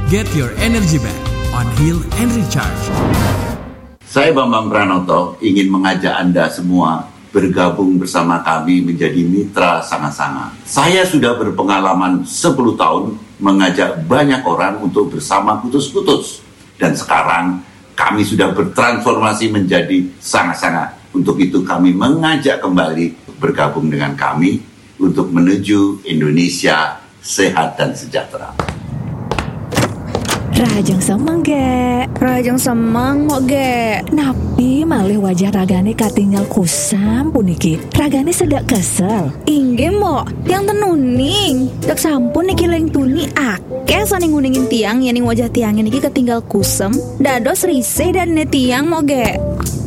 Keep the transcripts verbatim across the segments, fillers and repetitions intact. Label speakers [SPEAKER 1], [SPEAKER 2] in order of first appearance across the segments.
[SPEAKER 1] Get your energy back on Heal and Recharge.
[SPEAKER 2] Saya Bambang Pranoto ingin mengajak Anda semua bergabung bersama kami menjadi mitra Sanga-Sanga. Saya sudah berpengalaman sepuluh tahun mengajak banyak orang untuk bersama Kutus-Kutus. Dan sekarang kami sudah bertransformasi menjadi Sanga-Sanga. Untuk itu kami mengajak kembali bergabung dengan kami untuk menuju Indonesia sehat dan sejahtera.
[SPEAKER 3] Rajang semang ge,
[SPEAKER 4] Rajang semang mo ge.
[SPEAKER 3] napi malih wajah ragane katinggal kusam puniki. Ragane sedak kesel.
[SPEAKER 4] Ingge mo, tiang tenuning. Dak sampun niki leng tuni akeh saning nguningin tiang yening wajah tiang niki ketinggal kusem. Dados risih dan ne tiang mo ge.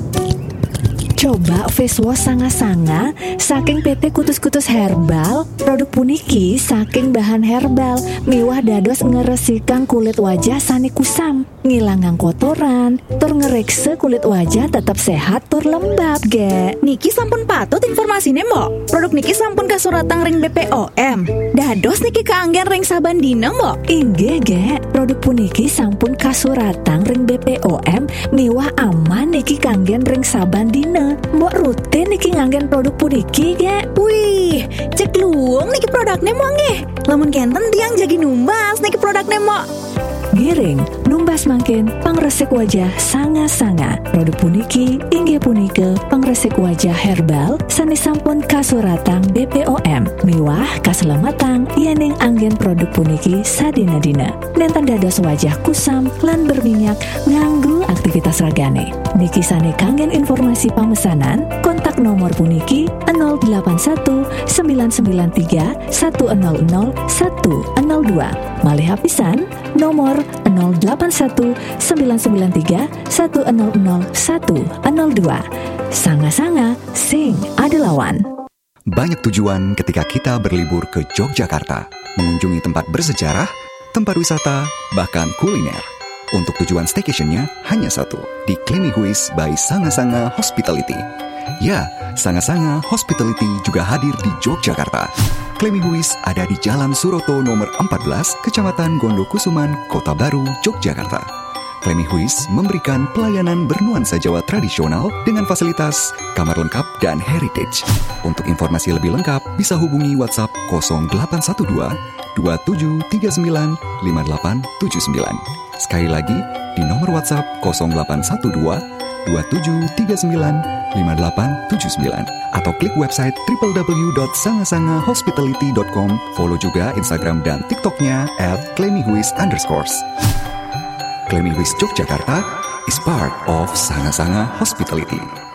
[SPEAKER 3] Coba face wash Sanga-Sanga saking P T Kutus-Kutus Herbal. Produk puniki saking bahan herbal miwah dados ngeresikang kulit wajah sani kusam, ngilangang kotoran, tur ngerekse kulit wajah tetap sehat tur lembab ge.
[SPEAKER 4] Niki sampun patut informasine mo. Produk niki sampun kasuratang ring B P O M. Dados niki kaanggen ring saban dina mo.
[SPEAKER 3] Inggih ge, produk puniki sampun kasuratang ring B P O M miwah aman niki kanggen ring saban dina. Mbok rutin niki nganggen produk puniki ge.
[SPEAKER 4] Wih, cek luang niki produknya mo nggih. Lamun kenten tiang jagi numbas niki produknya mo.
[SPEAKER 3] Giring, numbas mangkin pangresik wajah Sanga-Sanga. Produk puniki inggih punika pangresik wajah herbal sani sampun kasuratang B P O M miwah kaselamatang yening anggen produk puniki sadina-dina. Nenten dados wajah kusam lan berminyak nganggo aktivitas ragane. Niki sane kanggen informasi pemesanan kontak nomor puniki nol delapan satu sembilan sembilan tiga satu nol nol satu nol dua. Malih hapisan nomor nol delapan satu sembilan sembilan tiga satu nol nol satu nol dua. Sanga-Sanga sing adelawan.
[SPEAKER 5] Banyak tujuan ketika kita berlibur ke Yogyakarta, mengunjungi tempat bersejarah, tempat wisata, bahkan kuliner. Untuk tujuan staycation-nya hanya satu, di Klemihuis by Sanga-Sanga Hospitality. Ya, Sanga-Sanga Hospitality juga hadir di Yogyakarta. Klemihuis ada di Jalan Suroto nomor empat belas, Kecamatan Gondokusuman, Kota Baru, Yogyakarta. Klemihuis memberikan pelayanan bernuansa Jawa tradisional dengan fasilitas kamar lengkap dan heritage. Untuk informasi lebih lengkap, bisa hubungi WhatsApp nol delapan satu dua dua tujuh tiga sembilan lima delapan tujuh sembilan. Sekali lagi, di nomor WhatsApp nol delapan satu dua dua tujuh tiga sembilan lima delapan tujuh sembilan atau klik website w w w dot sanga-sanga hospitality dot com. Follow juga Instagram dan TikTok-nya at klemihuis underscores. Klemihuis Yogyakarta is part of Sanga-Sanga Hospitality.